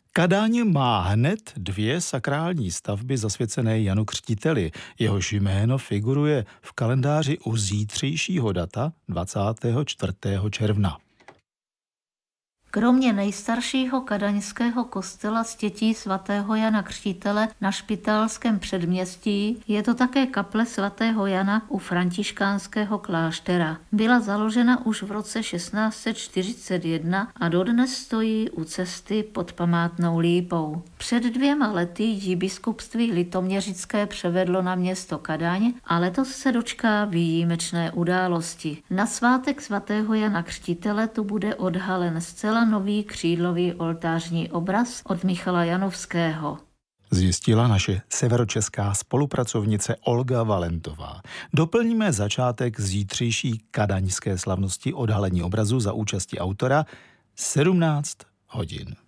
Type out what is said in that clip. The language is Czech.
Kadaň má hned 2 sakrální stavby zasvěcené Janu Křtiteli. Jehož jméno figuruje v kalendáři u zítřejšího data 24. června. Kromě nejstaršího kadaňského kostela Ctětí svatého Jana Křtitele na Špitálském předměstí je to také kaple svatého Jana u františkánského kláštera. Byla založena už v roce 1641 a dodnes stojí u cesty pod památnou lípou. Před 2 lety ji biskupství litoměřické převedlo na město Kadaň a letos se dočká výjimečné události. Na svátek svatého Jana Křtitele tu bude odhalen zcela nový křídlový oltářní obraz od Michala Janovského. Zjistila naše severočeská spolupracovnice Olga Valentová. Doplníme začátek zítřejší kadaňské slavnosti odhalení obrazu za účasti autora 17 hodin.